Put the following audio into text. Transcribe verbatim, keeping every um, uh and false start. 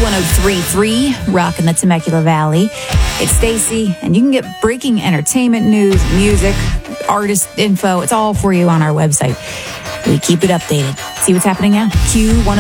one oh three point three, rocking the Temecula Valley. It's Stacy, and you can get breaking entertainment news, music, artist info. It's all for you on our website. We keep it updated. See what's happening now? Q one oh